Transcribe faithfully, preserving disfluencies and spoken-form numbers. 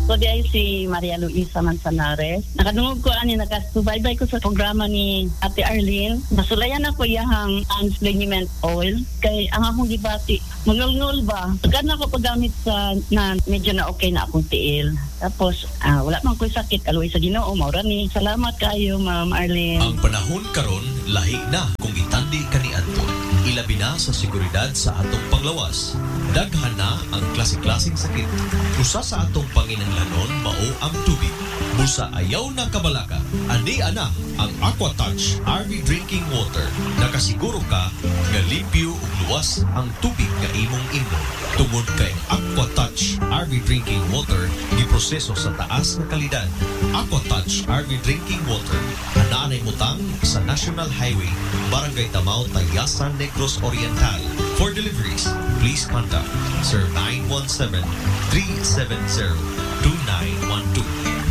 So di ay si Maria Luisa Manzanares. Nakadungog ko ani nakasubaybay ko sa programa ni Ate Arlene. Nasulayan ako iyahang Ansliniment oil kay ang akong gibati mangulngul ba. Pagka na ako paggamit sa na medyo na okay na akong tiil. Tapos ah, wala man ko'y sakit kaluoy sa Ginoo. Maura ni. Salamat kayo Ma'am Arlene. Ang panahon karon lahi na kung itandi kaniadto. Ilabi na sa seguridad sa atong panglawas. Daghan na ang klase-klaseng sakit. Usa sa atong panginahanglanon mao ang tubig. Busa ayaw na kabalaka. Andi ana ang AquaTouch R V Drinking Water. Nakasiguro ka nga limpyo ug luwas ang tubig nga imong inom. Tungod kay AquaTouch R V Drinking Water giproseso sa taas nga kalidad. AquaTouch R V Drinking Water anaanay mutang sa National Highway, Barangay Tamao, Tayasan, Negros Oriental. For deliveries, please contact Sir nine one seven, three seven zero, two nine